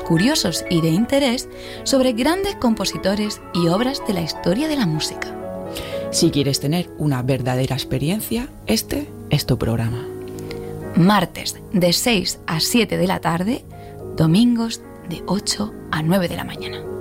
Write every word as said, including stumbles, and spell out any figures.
curiosos y de interés sobre grandes compositores y obras de la historia de la música. Si quieres tener una verdadera experiencia, este es tu programa. Martes de seis a siete de la tarde, domingos de ocho a nueve de la mañana.